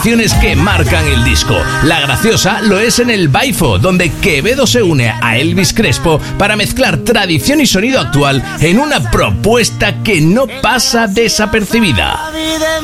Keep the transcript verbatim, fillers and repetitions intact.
canciones que marcan el disco. La graciosa lo es en el Baifo, donde Quevedo se une a Elvis Crespo para mezclar tradición y sonido actual en una propuesta que no pasa desapercibida.